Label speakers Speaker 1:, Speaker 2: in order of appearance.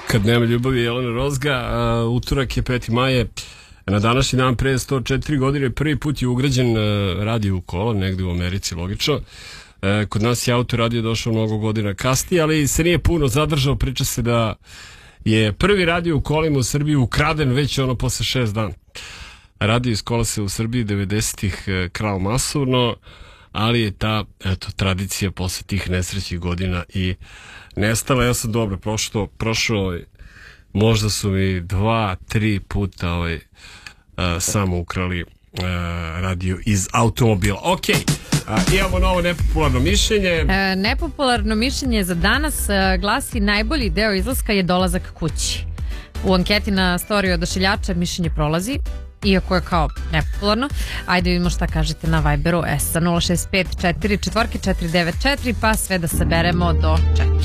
Speaker 1: Kad nema ljubavi, Jelena Rozga. Utorak je 5. maje. Na današnji dan pre 104 godine prvi put je ugrađen radio u kola, negde u Americi, logično. Kod nas je autoradio došao mnogo godina kasnije, ali se nije puno zadržao. Priča se da je prvi radio u kolima u Srbiji ukraden već ono posle 6 dana. Radio iz kola se u Srbiji 90-ih krao masovno, ali je ta tradicija posle tih nesrećih godina i nestala. Ja sam dobro prošao, možda su mi 2-3 puta samo ukrali radio iz automobila. Ok, imamo novo nepopularno mišljenje.
Speaker 2: Nepopularno mišljenje za danas glasi: najbolji deo izlaska je dolazak kući. U anketi na storiju odašiljača mišljenje prolazi, iako je kao nepopularno. Ajde vidimo šta kažete na Viberu sa 065 44 494, pa sve da saberemo do 4.